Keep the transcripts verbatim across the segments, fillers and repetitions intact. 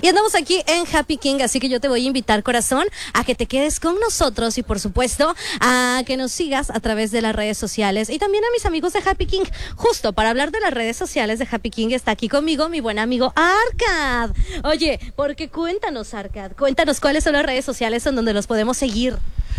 Y andamos aquí en Happy King, así que yo te voy a invitar, corazón, a que te quedes con nosotros y por supuesto a que nos sigas a través de las redes sociales y también a mis amigos de Happy King. Justo para hablar de las redes sociales de Happy King está aquí conmigo mi buen amigo Arcad. Oye, porque cuéntanos, Arcad, cuéntanos cuáles son las redes sociales en donde los podemos seguir.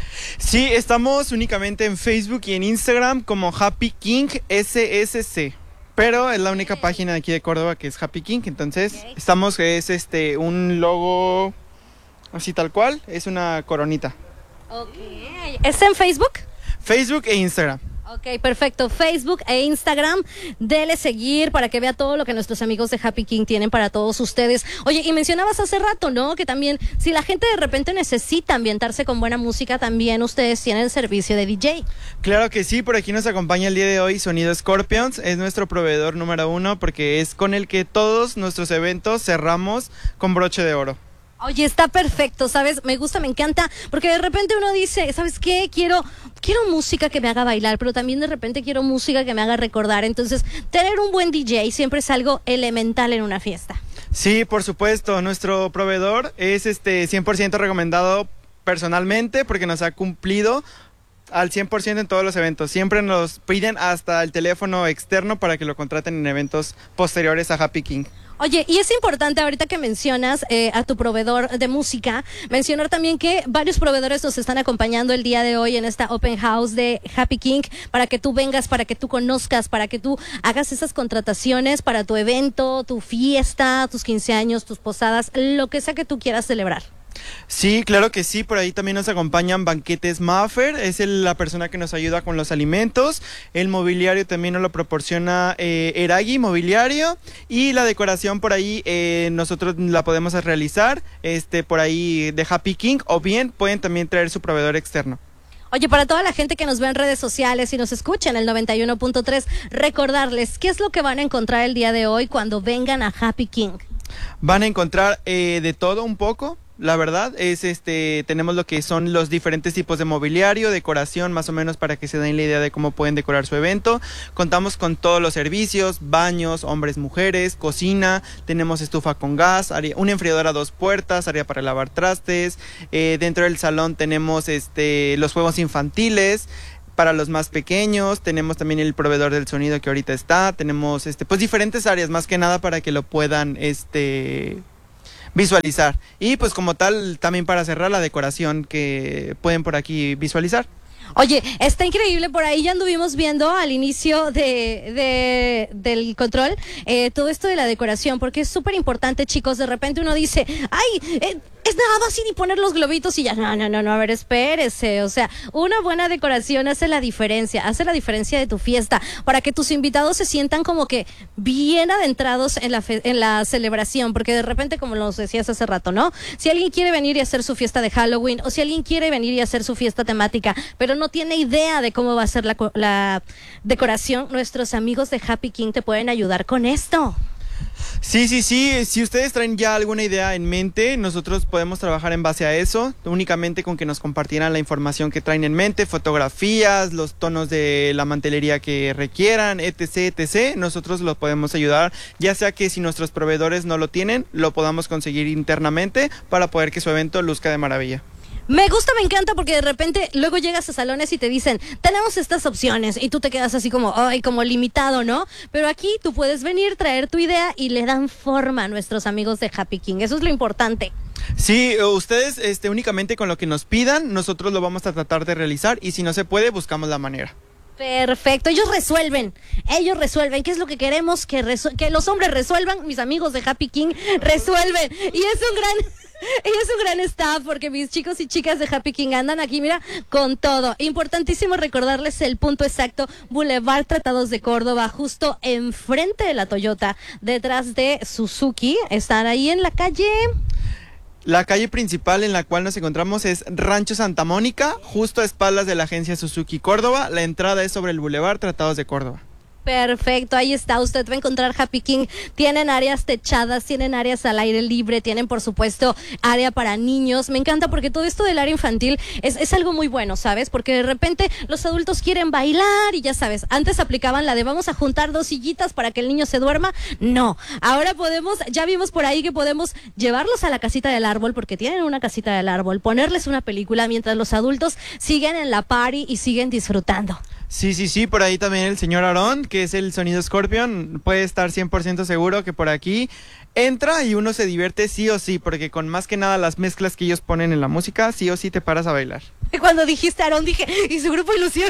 Sí, estamos únicamente en Facebook y en Instagram como Happy King S S C. Pero es la única okay. página de aquí de Córdoba que es Happy King. Entonces, okay. estamos, es este un logo así tal cual, es una coronita. Ok. ¿Está en Facebook? Facebook e Instagram. Ok, perfecto. Facebook e Instagram, dele seguir para que vea todo lo que nuestros amigos de Happy King tienen para todos ustedes. Oye, y mencionabas hace rato, ¿no? Que también, si la gente de repente necesita ambientarse con buena música, también ustedes tienen el servicio de D J. Claro que sí, por aquí nos acompaña el día de hoy Sonido Scorpions, es nuestro proveedor número uno porque es con el que todos nuestros eventos cerramos con broche de oro. Oye, está perfecto, ¿sabes? Me gusta, me encanta, porque de repente uno dice, ¿sabes qué? Quiero, quiero música que me haga bailar, pero también de repente quiero música que me haga recordar. Entonces, tener un buen D J siempre es algo elemental en una fiesta. Sí, por supuesto. Nuestro proveedor es este cien por ciento recomendado personalmente porque nos ha cumplido al cien por ciento en todos los eventos. Siempre nos piden hasta el teléfono externo para que lo contraten en eventos posteriores a Happy King. Oye, y es importante ahorita que mencionas eh, a tu proveedor de música, mencionar también que varios proveedores nos están acompañando el día de hoy en esta Open House de Happy King para que tú vengas, para que tú conozcas, para que tú hagas esas contrataciones para tu evento, tu fiesta, tus quince años, tus posadas, lo que sea que tú quieras celebrar. Sí, claro que sí, por ahí también nos acompañan Banquetes Maffer, es el, la persona que nos ayuda con los alimentos, el mobiliario también nos lo proporciona eh, Eragi Mobiliario y la decoración por ahí eh, nosotros la podemos realizar este por ahí de Happy King o bien pueden también traer su proveedor externo. Oye, para toda la gente que nos ve en redes sociales y nos escucha en el noventa y uno punto tres, recordarles qué es lo que van a encontrar el día de hoy cuando vengan a Happy King. Van a encontrar eh, de todo un poco. La verdad es este tenemos lo que son los diferentes tipos de mobiliario, decoración, más o menos para que se den la idea de cómo pueden decorar su evento. Contamos con todos los servicios, baños, hombres, mujeres, cocina, tenemos estufa con gas, área, una enfriadora a dos puertas, área para lavar trastes. Eh, dentro del salón tenemos este los juegos infantiles. Para los más pequeños, tenemos también el proveedor del sonido que ahorita está, tenemos este pues diferentes áreas más que nada para que lo puedan este visualizar. Y pues como tal, también para cerrar la decoración que pueden por aquí visualizar. Oye, está increíble, por ahí ya anduvimos viendo al inicio de, de del control eh, todo esto de la decoración, porque es súper importante, chicos. De repente uno dice, ay, eh, es nada más ir y poner los globitos y ya, no, no, no, no, a ver, espérese, o sea, una buena decoración hace la diferencia, hace la diferencia de tu fiesta, para que tus invitados se sientan como que bien adentrados en la, fe, en la celebración, porque de repente, como nos decías hace rato, ¿no? Si alguien quiere venir y hacer su fiesta de Halloween, o si alguien quiere venir y hacer su fiesta temática, pero no tiene idea de cómo va a ser la, la decoración, nuestros amigos de Happy King te pueden ayudar con esto. Sí, sí, sí, si ustedes traen ya alguna idea en mente, nosotros podemos trabajar en base a eso, únicamente con que nos compartieran la información que traen en mente, fotografías, los tonos de la mantelería que requieran, etc, etcétera. Nosotros los podemos ayudar, ya sea que si nuestros proveedores no lo tienen, lo podamos conseguir internamente para poder que su evento luzca de maravilla. Me gusta, me encanta, porque de repente luego llegas a salones y te dicen, tenemos estas opciones, y tú te quedas así como, ay, como limitado, ¿no? Pero aquí tú puedes venir, traer tu idea y le dan forma a nuestros amigos de Happy King. Eso es lo importante. Sí, ustedes este, únicamente con lo que nos pidan, nosotros lo vamos a tratar de realizar y si no se puede, buscamos la manera. Perfecto, ellos resuelven, ellos resuelven, ¿qué es lo que queremos? Que, que los hombres resuelvan, mis amigos de Happy King resuelven, y es un gran... Y es un gran staff porque mis chicos y chicas de Happy King andan aquí, mira, con todo. Importantísimo recordarles el punto exacto, Boulevard Tratados de Córdoba, justo enfrente de la Toyota, detrás de Suzuki. Están ahí en la calle... La calle principal en la cual nos encontramos es Rancho Santa Mónica, justo a espaldas de la agencia Suzuki Córdoba. La entrada es sobre el Boulevard Tratados de Córdoba. Perfecto, ahí está, usted va a encontrar Happy King. Tienen áreas techadas, tienen áreas al aire libre, tienen por supuesto área para niños. Me encanta porque todo esto del área infantil es, es algo muy bueno, ¿sabes? Porque de repente los adultos quieren bailar y ya sabes, antes aplicaban la de vamos a juntar dos sillitas para que el niño se duerma. No, ahora podemos, ya vimos por ahí que podemos llevarlos a la casita del árbol porque tienen una casita del árbol, ponerles una película mientras los adultos siguen en la party y siguen disfrutando. Sí, sí, sí, por ahí también el señor Aarón, que es el sonido Scorpion, puede estar cien por ciento seguro que por aquí entra y uno se divierte sí o sí, porque con más que nada las mezclas que ellos ponen en la música, sí o sí te paras a bailar. Cuando dijiste Aarón dije, ¿y su grupo Ilusión?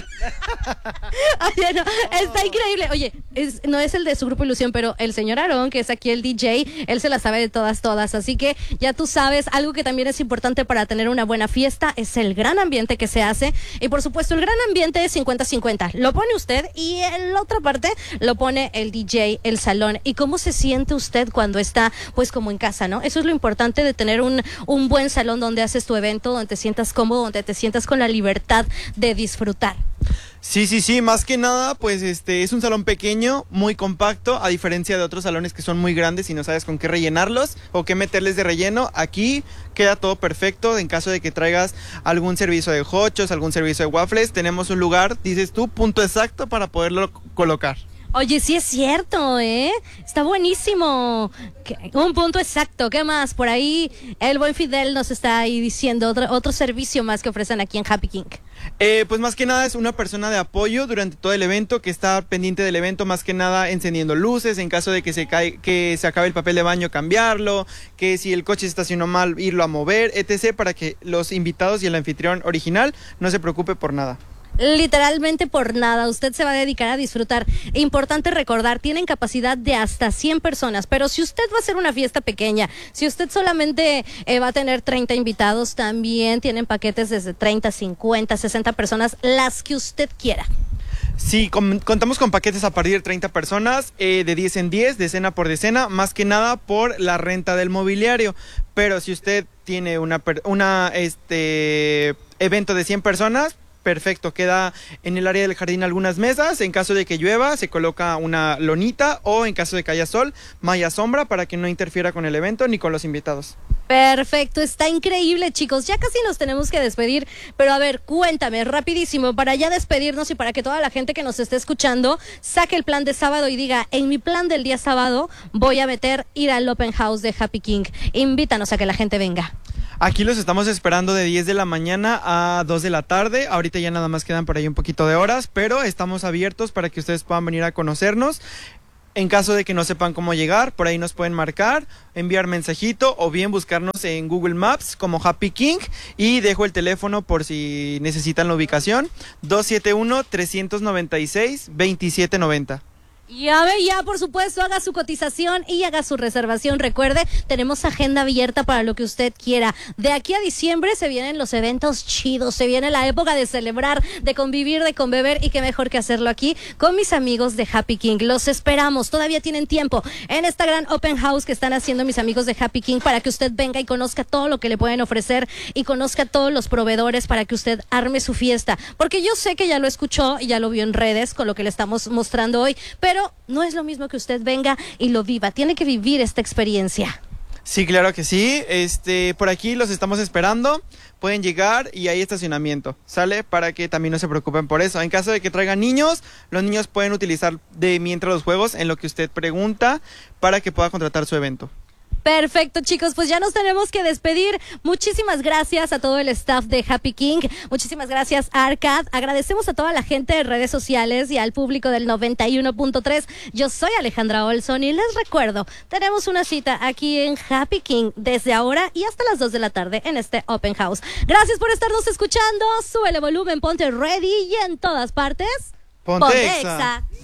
Oye, no, está increíble. Oye, es, no es el de su grupo Ilusión, pero el señor Aarón, que es aquí el D J, él se la sabe de todas, todas. Así que ya tú sabes, algo que también es importante para tener una buena fiesta es el gran ambiente que se hace. Y por supuesto, el gran ambiente es cincuenta cincuenta. Lo pone usted y en la otra parte lo pone el D J, el salón. ¿Y cómo se siente usted cuando está, pues, como en casa, no? Eso es lo importante de tener un, un buen salón donde haces tu evento, donde te sientas cómodo, donde te sientas con la libertad de disfrutar. Sí, sí, sí, más que nada, pues este es un salón pequeño, muy compacto, a diferencia de otros salones que son muy grandes y no sabes con qué rellenarlos o qué meterles de relleno. Aquí queda todo perfecto. En caso de que traigas algún servicio de hochos, algún servicio de waffles, tenemos un lugar, dices tú, punto exacto para poderlo colocar. Oye, sí es cierto, ¿eh? Está buenísimo. Un punto exacto. ¿Qué más? Por ahí el buen Fidel nos está ahí diciendo otro, otro servicio más que ofrecen aquí en Happy King. Eh, pues más que nada es una persona de apoyo durante todo el evento que está pendiente del evento, más que nada encendiendo luces en caso de que se cae, que se acabe el papel de baño, cambiarlo, que si el coche se estacionó mal, irlo a mover, etcétera, para que los invitados y el anfitrión original no se preocupe por nada. Literalmente por nada, usted se va a dedicar a disfrutar. Importante recordar, tienen capacidad de hasta cien personas, pero si usted va a hacer una fiesta pequeña, si usted solamente eh, va a tener treinta invitados, también tienen paquetes desde treinta, cincuenta, sesenta personas, las que usted quiera. Sí, con, contamos con paquetes a partir de treinta personas, eh, de diez en diez, decena por decena, más que nada por la renta del mobiliario. Pero si usted tiene una, una este evento de cien personas, perfecto, queda en el área del jardín algunas mesas. En caso de que llueva, se coloca una lonita, o en caso de que haya sol, malla sombra para que no interfiera con el evento ni con los invitados. Perfecto, está increíble, chicos. Ya casi nos tenemos que despedir, pero a ver, cuéntame rapidísimo para ya despedirnos y para que toda la gente que nos esté escuchando saque el plan de sábado y diga, en mi plan del día sábado voy a meter ir al Open House de Happy King. Invítanos a que la gente venga. Aquí los estamos esperando de diez de la mañana a dos de la tarde. Ahorita ya nada más quedan por ahí un poquito de horas, pero estamos abiertos para que ustedes puedan venir a conocernos. En caso de que no sepan cómo llegar, por ahí nos pueden marcar, enviar mensajito o bien buscarnos en Google Maps como Happy King, y dejo el teléfono por si necesitan la ubicación, dos siete uno, tres nueve seis, dos siete nueve cero. Ya ve, ya por supuesto, haga su cotización y haga su reservación. Recuerde, tenemos agenda abierta para lo que usted quiera. De aquí a diciembre se vienen los eventos chidos, se viene la época de celebrar, de convivir, de conbeber, y qué mejor que hacerlo aquí con mis amigos de Happy King. Los esperamos, todavía tienen tiempo en esta gran open house que están haciendo mis amigos de Happy King para que usted venga y conozca todo lo que le pueden ofrecer y conozca todos los proveedores para que usted arme su fiesta. Porque yo sé que ya lo escuchó y ya lo vio en redes con lo que le estamos mostrando hoy, pero Pero no es lo mismo que usted venga y lo viva. Tiene que vivir esta experiencia. Sí, claro que sí. Este, por aquí los estamos esperando. Pueden llegar y hay estacionamiento, ¿sale? Para que también no se preocupen por eso. En caso de que traigan niños, los niños pueden utilizar de mientras los juegos en lo que usted pregunta para que pueda contratar su evento. Perfecto, chicos, pues ya nos tenemos que despedir. Muchísimas gracias a todo el staff de Happy King. Muchísimas gracias a Arcad. Agradecemos a toda la gente de redes sociales y al público del noventa y uno punto tres. Yo soy Alejandra Olson y les recuerdo, tenemos una cita aquí en Happy King desde ahora y hasta las dos de la tarde en este Open House. Gracias por estarnos escuchando. Sube el volumen, ponte ready y en todas partes, Ponte, ponte Exa. Exa.